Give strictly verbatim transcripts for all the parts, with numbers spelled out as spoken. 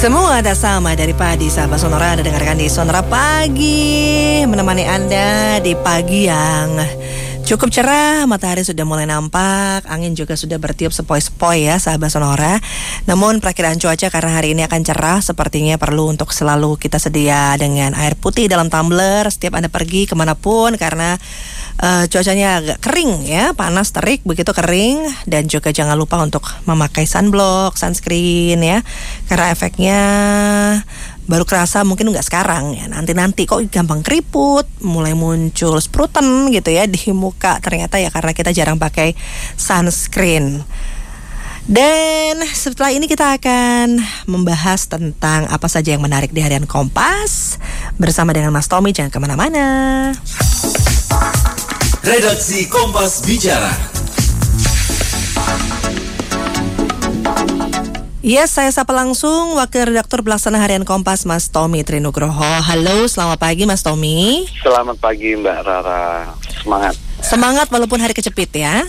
Semua ada sama dari pagi, sahabat Sonora. Anda dengarkan di Sonora Pagi, menemani Anda di pagi yang cukup cerah. Matahari sudah mulai nampak, angin juga sudah bertiup sepoi-sepoi ya, sahabat Sonora. Namun perakiraan cuaca karena hari ini akan cerah, sepertinya perlu untuk selalu kita sedia dengan air putih dalam tumbler setiap Anda pergi kemanapun, karena Uh, cuacanya agak kering ya, panas terik begitu kering. Dan juga jangan lupa untuk memakai sunblock, sunscreen ya, karena efeknya baru kerasa mungkin nggak sekarang ya, nanti-nanti kok gampang keriput, mulai muncul spruten gitu ya di muka, ternyata ya karena kita jarang pakai sunscreen. Dan setelah ini kita akan membahas tentang apa saja yang menarik di harian Kompas bersama dengan Mas Tommy. Jangan kemana-mana. Redaksi Kompas Bicara. Yes, saya sapa langsung Wakil Redaktur Pelaksana Harian Kompas, Mas Tommy Trinugroho. Halo, selamat pagi Mas Tommy. Selamat pagi Mbak Rara. Semangat. Semangat walaupun hari kecepit ya.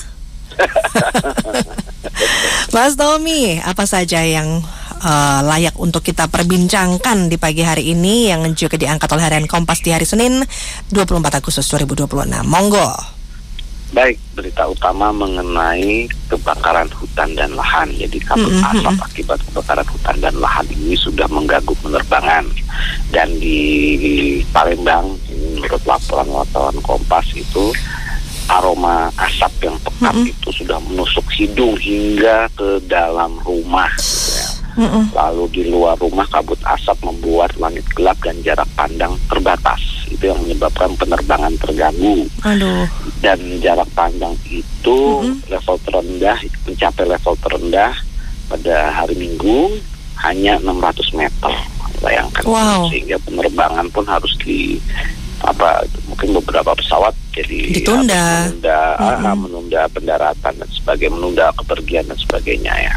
Mas Tommy, apa saja yang uh, layak untuk kita perbincangkan di pagi hari ini yang juga diangkat oleh Harian Kompas di hari Senin dua puluh empat Agustus dua ribu dua puluh enam? Monggo. Baik, berita utama mengenai kebakaran hutan dan lahan. Jadi kabut mm-hmm. asap akibat kebakaran hutan dan lahan ini sudah mengganggu penerbangan. Dan di, di Palembang, menurut laporan wartawan Kompas itu, aroma asap yang pekat mm-hmm. itu sudah menusuk hidung hingga ke dalam rumah gitu ya. Mm-hmm. Lalu di luar rumah kabut asap membuat langit gelap dan jarak pandang terbatas. Itu yang menyebabkan penerbangan terganggu. Aduh. Dan jarak pandang itu mm-hmm. level terendah, mencapai level terendah pada hari Minggu hanya enam ratus meter. Bayangkan. Wow. Sehingga penerbangan pun harus di apa mungkin beberapa pesawat jadi ditunda, menunda, mm-hmm. ah, menunda pendaratan dan sebagainya, menunda kepergian dan sebagainya ya.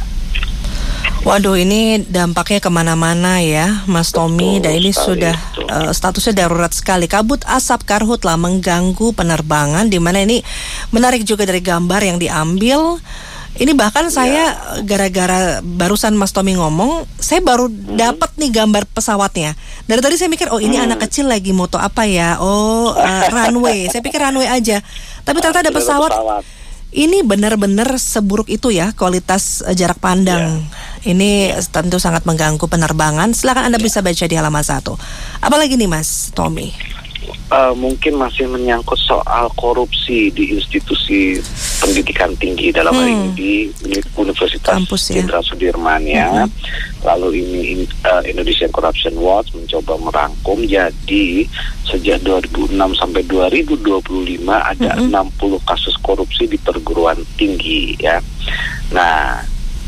Waduh, ini dampaknya kemana-mana ya, Mas Tommy. Dan ini sudah uh, statusnya darurat sekali. Kabut asap karhutla mengganggu penerbangan, di mana ini menarik juga dari gambar yang diambil. Ini bahkan ya. Saya gara-gara barusan Mas Tommy ngomong, saya baru hmm. dapat nih gambar pesawatnya. Dari tadi saya mikir, oh ini hmm. anak kecil lagi moto apa ya? Oh uh, runway. Saya pikir runway aja. Tapi ternyata ada pesawat. pesawat. Ini benar-benar seburuk itu ya kualitas uh, jarak pandang. Yeah. Ini tentu sangat mengganggu penerbangan. Silakan Anda yeah. bisa baca di halaman satu. Apalagi nih Mas Tommy? Uh, mungkin masih menyangkut soal korupsi di institusi pendidikan tinggi, dalam hal hmm. ini di Universitas Jenderal ya. Sudirman ya. Hmm. Lalu ini uh, Indonesian Corruption Watch mencoba merangkum. Jadi sejak dua ribu enam sampai dua ribu dua puluh lima ada hmm. enam puluh kasus korupsi di perguruan tinggi ya. Nah,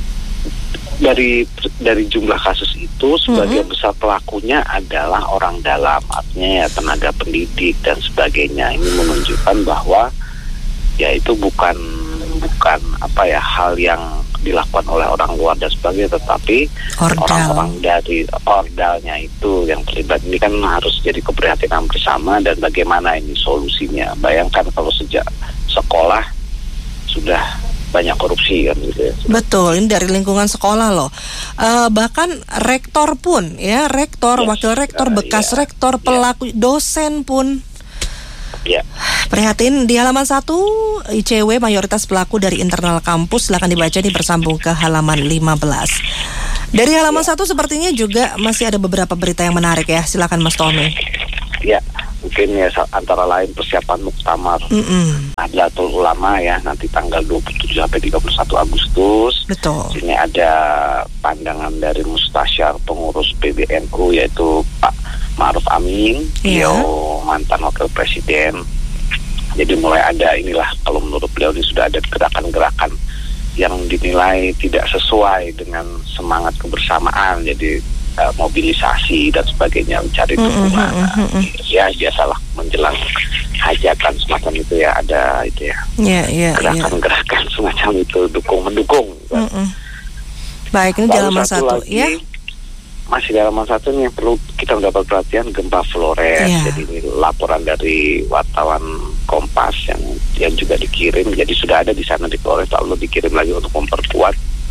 dari dari jumlah kasus itu sebagian mm-hmm. besar pelakunya adalah orang dalam, artinya ya tenaga pendidik dan sebagainya. Ini menunjukkan bahwa ya itu bukan bukan apa ya hal yang dilakukan oleh orang luar dan sebagainya, tetapi Ordal. orang-orang dari ordalnya itu yang terlibat. Ini kan harus jadi keprihatinan bersama, dan bagaimana ini solusinya. Bayangkan kalau sejak sekolah sudah banyak korupsi kan gitu ya. Betul, ini dari lingkungan sekolah loh. Uh, bahkan rektor pun ya, rektor, yes. wakil rektor, bekas uh, yeah. rektor, pelaku, yeah. dosen pun. Ya. Prihatin. Di halaman satu, I C W mayoritas pelaku dari internal kampus. Silakan dibaca nih, bersambung ke halaman lima belas. Dari halaman satu ya. Sepertinya juga masih ada beberapa berita yang menarik ya. Silakan Mas Tommy. Ya, mungkin ya antara lain persiapan muktamar Nahdlatul Ulama ya, nanti tanggal dua puluh tujuh sampai tiga puluh satu Agustus. Betul. Sini ada pandangan dari Mustasyar pengurus P B N U yaitu Pak Ma'ruf Amin, beliau yeah. mantan wakil presiden. Jadi mulai ada inilah, kalau menurut beliau ini sudah ada gerakan-gerakan yang dinilai tidak sesuai dengan semangat kebersamaan. Jadi Uh, mobilisasi dan sebagainya, mencari dukungan. Mm-hmm, mm-hmm. Ya biasalah menjelang hajatan semacam itu ya, ada itu ya yeah, yeah, gerakan-gerakan yeah. semacam itu, dukung mendukung. Mm-hmm. Baik, ini dalam satu, satu ya. Masih dalam satu nih yang perlu kita mendapat perhatian, gempa Flores. Yeah. Jadi ini laporan dari wartawan Kompas yang yang juga dikirim. Jadi sudah ada di sana di Flores, lalu dikirim lagi untuk memperkuat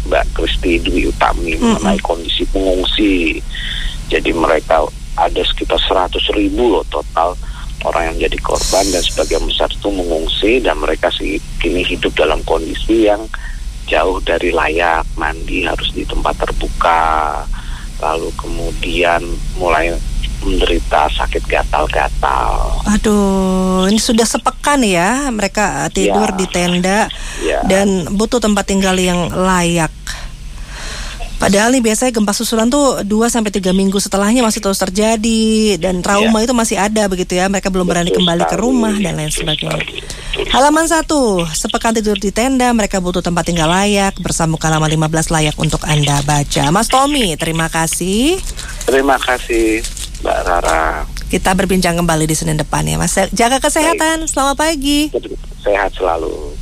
Mbak Kristi Dwi Utami mm-hmm. mengenai kondisi pengungsi. Jadi mereka ada sekitar seratus ribu loh total orang yang jadi korban, dan sebagian besar itu mengungsi, dan mereka sih kini hidup dalam kondisi yang jauh dari layak, mandi harus di tempat terbuka, lalu kemudian mulai menderita sakit gatal-gatal. Aduh, ini sudah sepekan ya mereka tidur ya. di tenda ya. dan butuh tempat tinggal yang layak. Padahal nih biasanya gempa susulan tuh dua sampai tiga minggu setelahnya masih terus terjadi, dan trauma ya. itu masih ada begitu ya. Mereka belum berani Betul kembali sekali. ke rumah dan lain sebagainya. Halaman satu, sepekan tidur di tenda, mereka butuh tempat tinggal layak. Bersama halaman lima belas layak untuk Anda baca. Mas Tommy, terima kasih. Terima kasih Mbak Rara. Kita berbincang kembali di Senin depan ya Mas. Jaga kesehatan. Baik. Selamat pagi. Sehat selalu.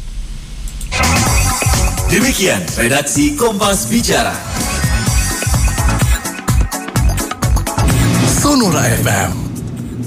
Demikian redaksi Kompas Bicara. Sonora F M.